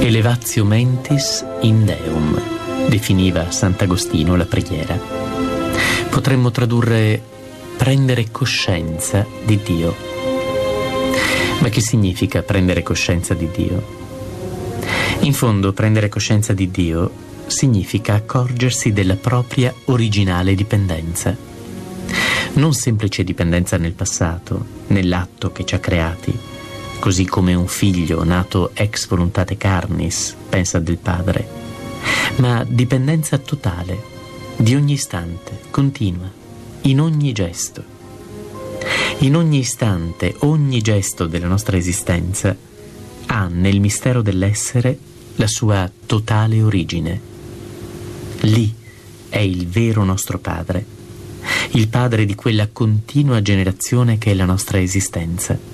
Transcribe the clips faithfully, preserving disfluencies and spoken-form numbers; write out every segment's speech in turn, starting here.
Elevatio mentis in Deum, definiva Sant'Agostino la preghiera. Potremmo tradurre prendere coscienza di Dio. Ma che significa prendere coscienza di Dio? In fondo, prendere coscienza di Dio significa accorgersi della propria originale dipendenza. Non semplice dipendenza nel passato, nell'atto che ci ha creati, così come un figlio nato ex voluntate carnis pensa del padre, ma dipendenza totale, di ogni istante, continua, in ogni gesto. In ogni istante, ogni gesto della nostra esistenza ha nel mistero dell'essere la sua totale origine. Lì è il vero nostro padre, il padre di quella continua generazione che è la nostra esistenza.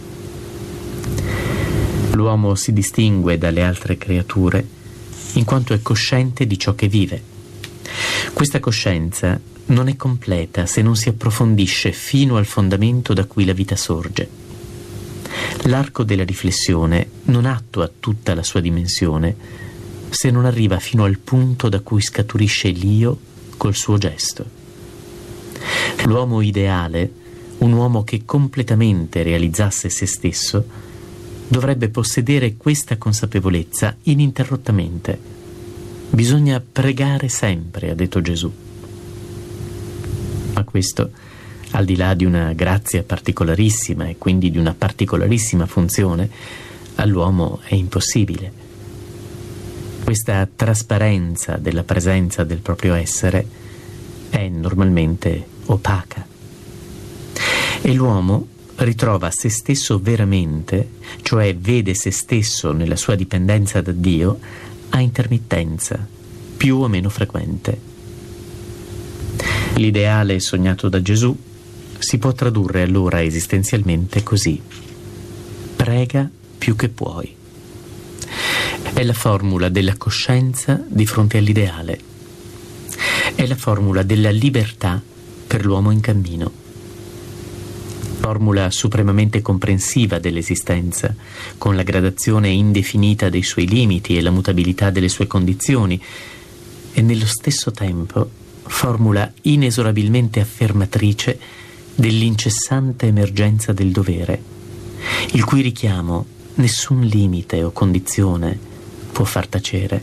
L'uomo si distingue dalle altre creature in quanto è cosciente di ciò che vive. Questa coscienza non è completa se non si approfondisce fino al fondamento da cui la vita sorge. L'arco della riflessione non attua tutta la sua dimensione se non arriva fino al punto da cui scaturisce l'io col suo gesto. L'uomo ideale, un uomo che completamente realizzasse se stesso, dovrebbe possedere questa consapevolezza ininterrottamente. Bisogna pregare sempre, ha detto Gesù. Ma questo, al di là di una grazia particolarissima e quindi di una particolarissima funzione, all'uomo è impossibile. Questa trasparenza della presenza del proprio essere è normalmente opaca. E l'uomo ritrova se stesso veramente, cioè vede se stesso nella sua dipendenza da Dio, a intermittenza, più o meno frequente. L'ideale sognato da Gesù si può tradurre allora esistenzialmente così: prega più che puoi. È la formula della coscienza di fronte all'ideale. È la formula della libertà per l'uomo in cammino. Formula supremamente comprensiva dell'esistenza, con la gradazione indefinita dei suoi limiti e la mutabilità delle sue condizioni, e nello stesso tempo formula inesorabilmente affermatrice dell'incessante emergenza del dovere, il cui richiamo nessun limite o condizione può far tacere.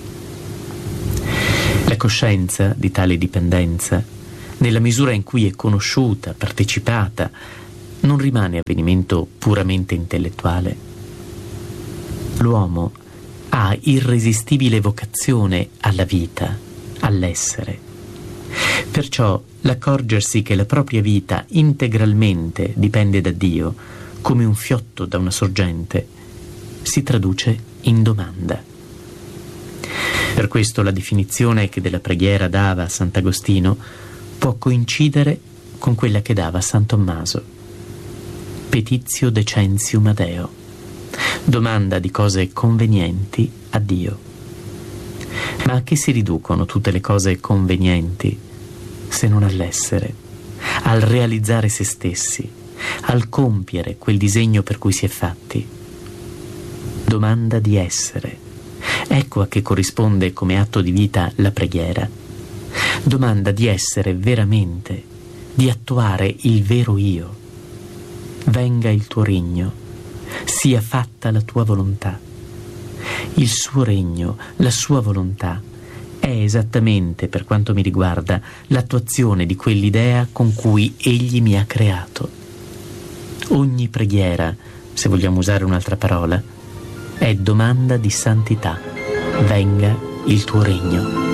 La coscienza di tale dipendenza, nella misura in cui è conosciuta, partecipata, non rimane avvenimento puramente intellettuale. L'uomo ha irresistibile vocazione alla vita, all'essere. Perciò l'accorgersi che la propria vita integralmente dipende da Dio, come un fiotto da una sorgente, si traduce in domanda. Per questo la definizione che della preghiera dava a Sant'Agostino può coincidere con quella che dava San Tommaso. Petitio decentium a Deo, domanda di cose convenienti a Dio. Ma a che si riducono tutte le cose convenienti se non all'essere, al realizzare se stessi, al compiere quel disegno per cui si è fatti? Domanda di essere. Ecco a che corrisponde come atto di vita la preghiera. Domanda di essere veramente, di attuare il vero io. Venga il tuo regno, sia fatta la tua volontà. Il suo regno, la sua volontà, è esattamente, per quanto mi riguarda, l'attuazione di quell'idea con cui egli mi ha creato. Ogni preghiera, se vogliamo usare un'altra parola, è domanda di santità. Venga il tuo regno.